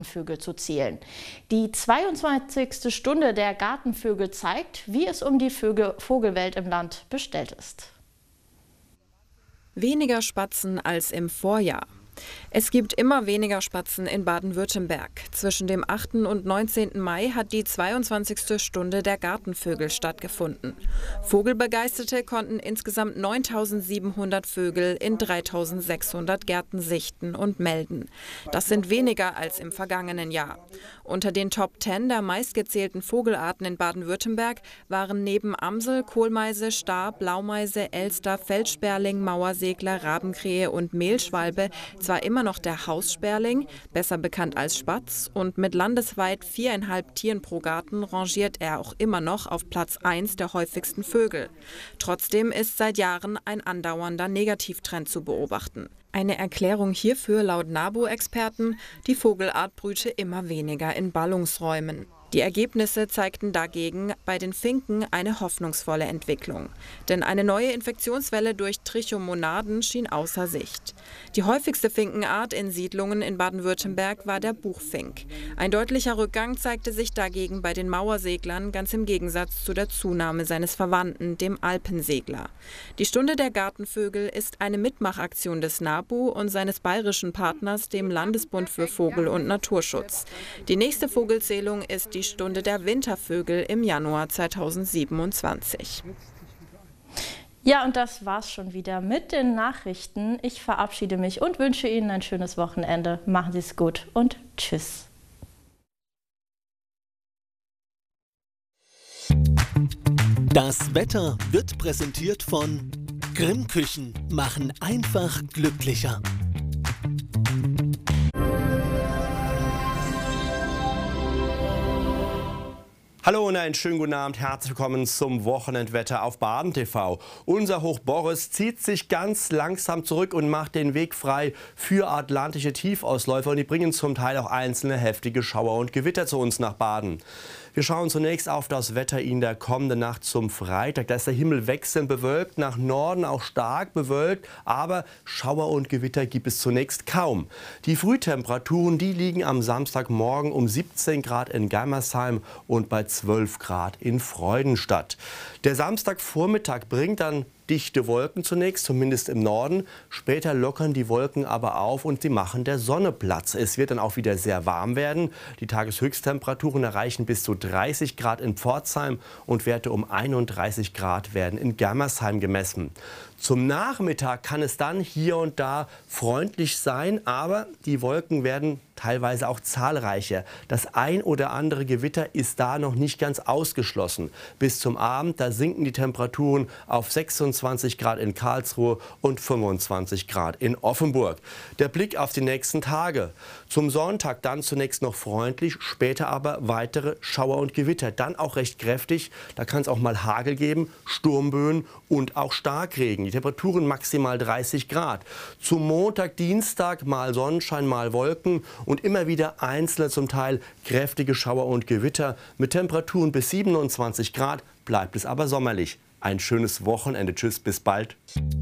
Vögel zu zählen. Die 22. Stunde der Gartenvögel zeigt, wie es um die Vogelwelt im Land bestellt ist. Weniger Spatzen als im Vorjahr. Es gibt immer weniger Spatzen in Baden-Württemberg. Zwischen dem 8. und 19. Mai hat die 22. Stunde der Gartenvögel stattgefunden. Vogelbegeisterte konnten insgesamt 9.700 Vögel in 3.600 Gärten sichten und melden. Das sind weniger als im vergangenen Jahr. Unter den Top 10 der meistgezählten Vogelarten in Baden-Württemberg waren neben Amsel, Kohlmeise, Star, Blaumeise, Elster, Feldsperling, Mauersegler, Rabenkrähe und Mehlschwalbe zwar immer noch der Haussperling, besser bekannt als Spatz, und mit landesweit 4,5 Tieren pro Garten rangiert er auch immer noch auf Platz 1 der häufigsten Vögel. Trotzdem ist seit Jahren ein andauernder Negativtrend zu beobachten. Eine Erklärung hierfür laut NABU-Experten: die Vogelart brüte immer weniger in Ballungsräumen. Die Ergebnisse zeigten dagegen bei den Finken eine hoffnungsvolle Entwicklung. Denn eine neue Infektionswelle durch Trichomonaden schien außer Sicht. Die häufigste Finkenart in Siedlungen in Baden-Württemberg war der Buchfink. Ein deutlicher Rückgang zeigte sich dagegen bei den Mauerseglern, ganz im Gegensatz zu der Zunahme seines Verwandten, dem Alpensegler. Die Stunde der Gartenvögel ist eine Mitmachaktion des NABU und seines bayerischen Partners, dem Landesbund für Vogel- und Naturschutz. Die nächste Vogelzählung ist die Stunde der Wintervögel im Januar 2027. Ja, und das war's schon wieder mit den Nachrichten. Ich verabschiede mich und wünsche Ihnen ein schönes Wochenende. Machen Sie es gut und tschüss. Das Wetter wird präsentiert von Grimm Küchen. Machen einfach glücklicher. Hallo und einen schönen guten Abend, herzlich willkommen zum Wochenendwetter auf Baden TV. Unser Hoch Boris zieht sich ganz langsam zurück und macht den Weg frei für atlantische Tiefausläufer, und die bringen zum Teil auch einzelne heftige Schauer und Gewitter zu uns nach Baden. Wir schauen zunächst auf das Wetter in der kommenden Nacht zum Freitag. Da ist der Himmel wechselnd bewölkt, nach Norden auch stark bewölkt, aber Schauer und Gewitter gibt es zunächst kaum. Die Frühtemperaturen, die liegen am Samstagmorgen um 17 Grad in Germersheim und bei 12 Grad in Freudenstadt. Der Samstagvormittag bringt dann dichte Wolken zunächst, zumindest im Norden. Später lockern die Wolken aber auf und sie machen der Sonne Platz. Es wird dann auch wieder sehr warm werden. Die Tageshöchsttemperaturen erreichen bis zu 30 Grad in Pforzheim und Werte um 31 Grad werden in Germersheim gemessen. Zum Nachmittag kann es dann hier und da freundlich sein, aber die Wolken werden teilweise auch zahlreicher. Das ein oder andere Gewitter ist da noch nicht ganz ausgeschlossen. Bis zum Abend, da sinken die Temperaturen auf 26 Grad in Karlsruhe und 25 Grad in Offenburg. Der Blick auf die nächsten Tage. Zum Sonntag dann zunächst noch freundlich, später aber weitere Schauer und Gewitter. Dann auch recht kräftig. Da kann es auch mal Hagel geben, Sturmböen und auch Starkregen. Die Temperaturen maximal 30 Grad. Zum Montag, Dienstag mal Sonnenschein, mal Wolken und immer wieder einzelne, zum Teil kräftige Schauer und Gewitter. Mit Temperaturen bis 27 Grad bleibt es aber sommerlich. Ein schönes Wochenende. Tschüss, bis bald.